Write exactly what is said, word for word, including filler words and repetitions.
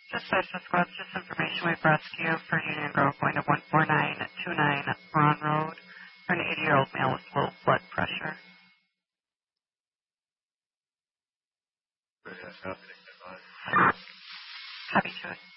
Just Special Squads, just information we've rescued for Union Grove going to one four nine two nine Braun Road for an eighty-year-old male with low blood pressure. Happy to.